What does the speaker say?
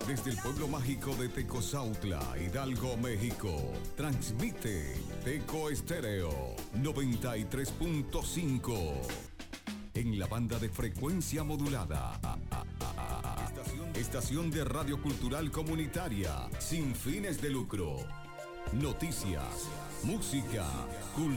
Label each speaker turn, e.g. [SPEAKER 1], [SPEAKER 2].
[SPEAKER 1] Desde el pueblo mágico de Tecozautla, Hidalgo, México, transmite Teco Estéreo 93.5 en la banda de frecuencia modulada. Estación de radio cultural comunitaria sin fines de lucro. Noticias, música, cultura.